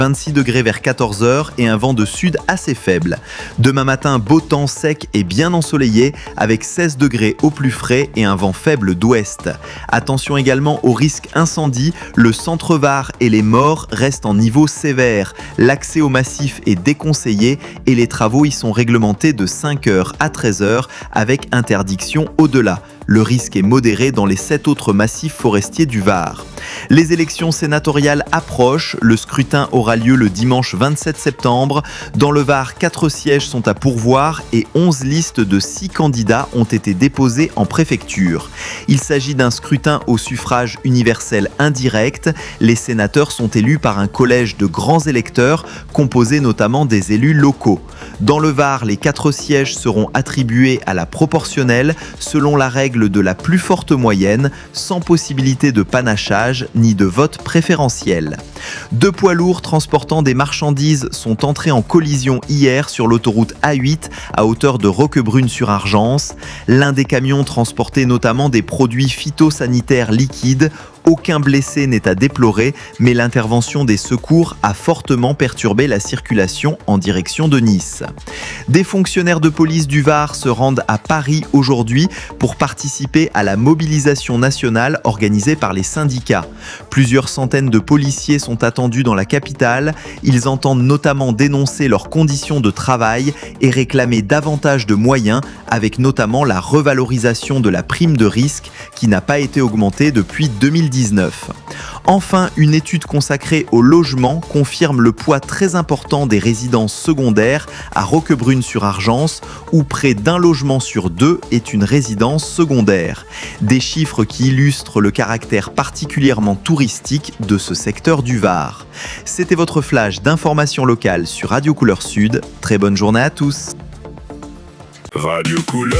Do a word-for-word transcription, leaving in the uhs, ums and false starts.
vingt-six degrés vers quatorze heures et un vent de sud assez faible. Demain matin, beau temps sec et bien ensoleillé avec seize degrés au plus frais et un vent faible d'ouest. Attention également au risque incendie, le centre-Var et les Maures restent en niveau sévère. L'accès au massif est déconseillé et les travaux y sont réglementés de cinq heures à treize heures avec interdiction au-delà. Le risque est modéré dans les sept autres massifs forestiers du Var. Les élections sénatoriales approchent, le scrutin aura lieu le dimanche vingt-sept septembre. Dans le Var, quatre sièges sont à pourvoir et onze listes de six candidats ont été déposées en préfecture. Il s'agit d'un scrutin au suffrage universel indirect. Les sénateurs sont élus par un collège de grands électeurs, composé notamment des élus locaux. Dans le Var, les quatre sièges seront attribués à la proportionnelle, selon la règle de la plus forte moyenne, sans possibilité de panachage ni de vote préférentiel. Deux poids lourds transportant des marchandises sont entrés en collision hier sur l'autoroute A huit à hauteur de Roquebrune-sur-Argence. L'un des camions transportait notamment des produits phytosanitaires liquides. Aucun blessé n'est à déplorer, mais l'intervention des secours a fortement perturbé la circulation en direction de Nice. Des fonctionnaires de police du Var se rendent à Paris aujourd'hui pour participer à la mobilisation nationale organisée par les syndicats. Plusieurs centaines de policiers sont attendus dans la capitale. Ils entendent notamment dénoncer leurs conditions de travail et réclamer davantage de moyens, avec notamment la revalorisation de la prime de risque qui n'a pas été augmentée depuis deux mille dix-neuf. Enfin, une étude consacrée au logement confirme le poids très important des résidences secondaires à Roquebrune-sur-Argence, où près d'un logement sur deux est une résidence secondaire. Des chiffres qui illustrent le caractère particulièrement touristique de ce secteur du Var. C'était votre flash d'information locale sur Radio Couleur Sud. Très bonne journée à tous. Radio Couleur.